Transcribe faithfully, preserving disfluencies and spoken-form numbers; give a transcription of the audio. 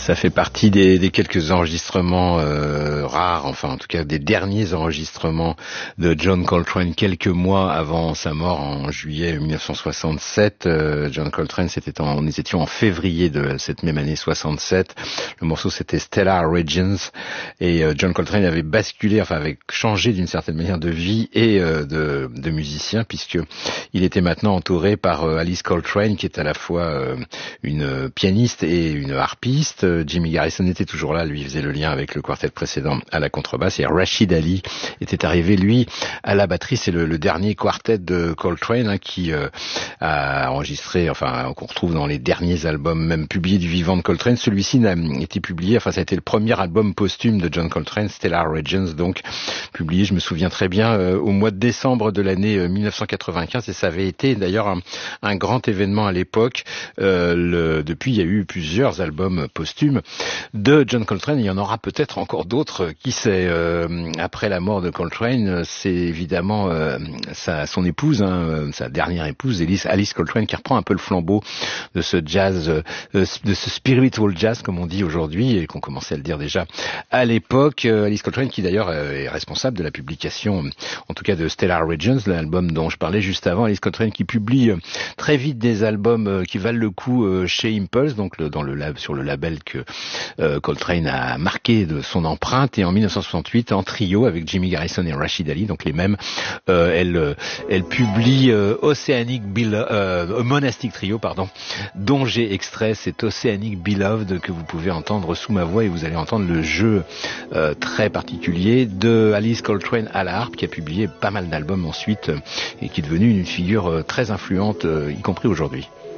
Ça fait partie des, des quelques enregistrements euh, rares, enfin en tout cas des derniers enregistrements de John Coltrane quelques mois avant sa mort en juillet mille neuf cent soixante-sept. Euh, John Coltrane, c'était en, nous étions en février de cette même année soixante-sept. Le morceau c'était Stellar Regions et euh, John Coltrane avait basculé, enfin avait changé d'une certaine manière de vie et euh, de, de musicien, puisque il était maintenant entouré par euh, Alice Coltrane, qui est à la fois euh, une pianiste et une harpiste. Jimmy Garrison était toujours là, lui faisait le lien avec le quartet précédent à la contrebasse, et Rashid Ali était arrivé, lui, à la batterie. C'est le, le dernier quartet de Coltrane hein, qui euh, a enregistré, enfin qu'on retrouve dans les derniers albums même publiés du vivant de Coltrane. Celui-ci n'a été publié, enfin ça a été le premier album posthume de John Coltrane, Stellar Regions, donc publié, je me souviens très bien, euh, au mois de décembre de l'année euh, mille neuf cent quatre-vingt-quinze, et ça avait été d'ailleurs un, un grand événement à l'époque. Euh, le, depuis, il y a eu plusieurs albums posthumes de John Coltrane. Il y en aura peut-être encore d'autres, qui sait. Euh, après la mort de Coltrane, c'est évidemment euh, sa, son épouse, hein, sa dernière épouse, Alice, Alice Coltrane, qui reprend un peu le flambeau de ce jazz, euh, de ce spiritual jazz, comme on dit aujourd'hui, et qu'on commençait à le dire déjà à l'époque. Euh, Alice Coltrane, qui d'ailleurs euh, est responsable de la publication, en tout cas de Stellar Regions, l'album dont je parlais juste avant. Alice Coltrane qui publie euh, très vite des albums euh, qui valent le coup euh, chez Impulse, donc le, dans le lab, sur le label que euh, Coltrane a marqué de son empreinte. Et en mille neuf cent soixante-huit, en trio avec Jimmy Garrison et Rashid Ali, donc les mêmes, euh, elle, elle publie euh, Oceanic Belo- euh, Monastic Trio, pardon, dont j'ai extrait cet Oceanic Beloved que vous pouvez entendre sous ma voix, et vous allez entendre le jeu euh, très particulier de Alice Coltrane à la harpe, qui a publié pas mal d'albums ensuite euh, et qui est devenue une figure euh, très influente, euh, y compris aujourd'hui.